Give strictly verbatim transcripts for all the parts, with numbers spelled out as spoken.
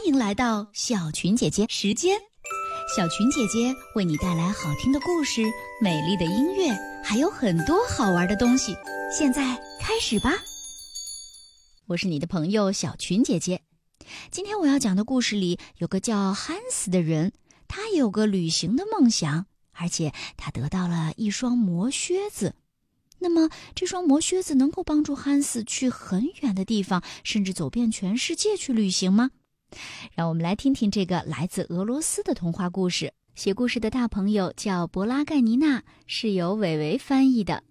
迎来到小群姐姐时间。小群姐姐为你带来好听的故事、美丽的音乐，还有很多好玩的东西。现在开始吧。我是你的朋友小群姐姐。今天我要讲的故事里有个叫汉斯的人，他有个旅行的梦想，而且他得到了一双魔靴子。那么这双魔靴子能够帮助汉斯去很远的地方，甚至走遍全世界去旅行吗？让我们来听听这个来自俄罗斯的童话故事。写故事的大朋友叫博拉盖尼娜，是由伟伟翻译的。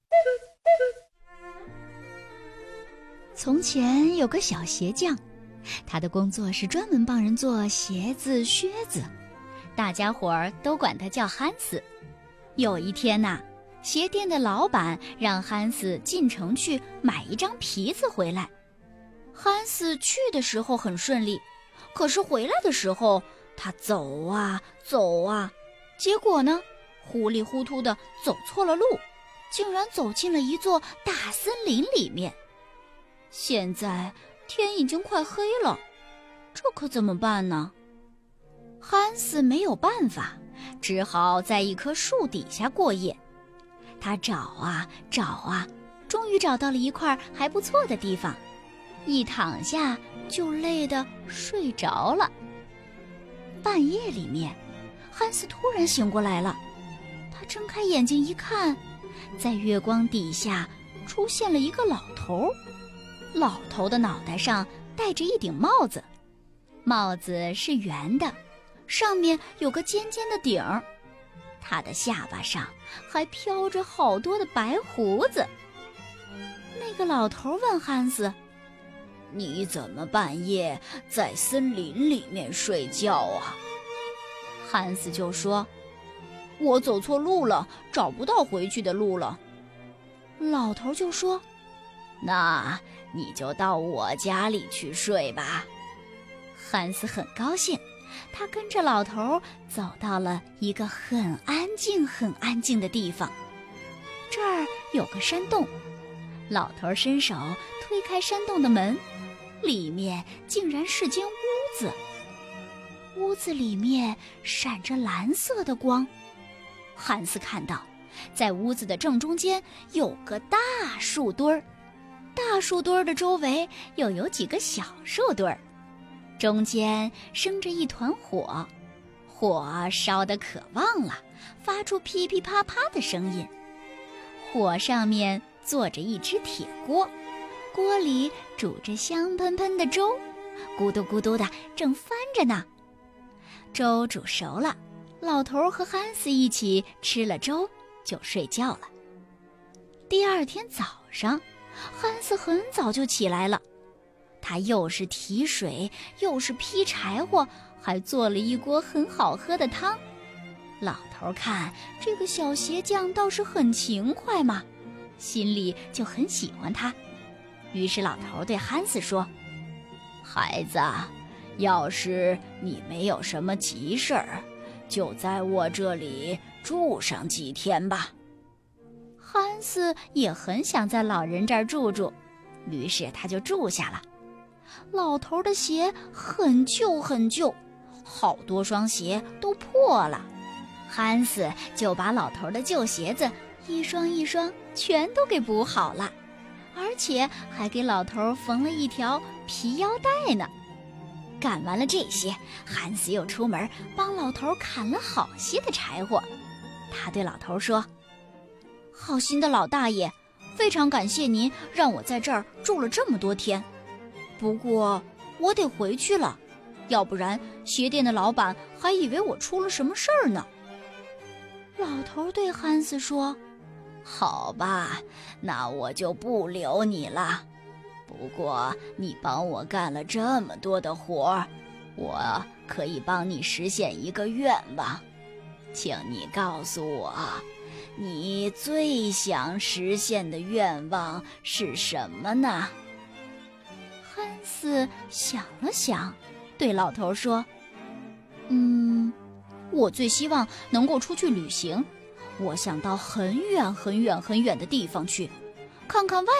从前有个小鞋匠，他的工作是专门帮人做鞋子、靴子，大家伙儿都管他叫汉斯。有一天呐、啊鞋店的老板让汉斯进城去买一张皮子回来。汉斯去的时候很顺利，可是回来的时候他走啊走啊，结果呢糊里糊涂的走错了路，竟然走进了一座大森林里面。现在天已经快黑了，这可怎么办呢？汉斯没有办法，只好在一棵树底下过夜。他找啊找啊，终于找到了一块还不错的地方，一躺下就累得睡着了。半夜里面，汉斯突然醒过来了，他睁开眼睛一看，在月光底下出现了一个老头。老头的脑袋上戴着一顶帽子，帽子是圆的，上面有个尖尖的顶儿，他的下巴上还飘着好多的白胡子。那个老头问汉斯：“你怎么半夜在森林里面睡觉啊？”汉斯就说：“我走错路了，找不到回去的路了。”老头就说：“那你就到我家里去睡吧。”汉斯很高兴，他跟着老头走到了一个很安静很安静的地方。这儿有个山洞，老头伸手推开山洞的门，里面竟然是间屋子。屋子里面闪着蓝色的光。汉斯看到在屋子的正中间有个大树墩儿，大树墩儿的周围又有几个小树墩儿，中间生着一团火，火烧得可旺了，发出噼噼啪啪的声音。火上面坐着一只铁锅，锅里煮着香喷喷的粥，咕嘟咕嘟的正翻着呢。粥煮熟了，老头和汉斯一起吃了粥就睡觉了。第二天早上，汉斯很早就起来了，他又是提水又是劈柴火，还做了一锅很好喝的汤。老头看这个小鞋匠倒是很勤快嘛，心里就很喜欢他。于是老头对汉斯说：“孩子，要是你没有什么急事儿，就在我这里住上几天吧。”汉斯也很想在老人这儿住住，于是他就住下了。老头的鞋很旧很旧，好多双鞋都破了。汉斯就把老头的旧鞋子一双一双全都给补好了，而且还给老头缝了一条皮腰带呢。干完了这些，汉斯又出门帮老头砍了好些的柴火。他对老头说：“好心的老大爷，非常感谢您让我在这儿住了这么多天。不过我得回去了，要不然鞋店的老板还以为我出了什么事儿呢。”老头对汉斯说：“好吧，那我就不留你了。不过你帮我干了这么多的活儿，我可以帮你实现一个愿望。请你告诉我，你最想实现的愿望是什么呢？”汉斯想了想，对老头说：“嗯，我最希望能够出去旅行，我想到很远很远很远的地方去，看看外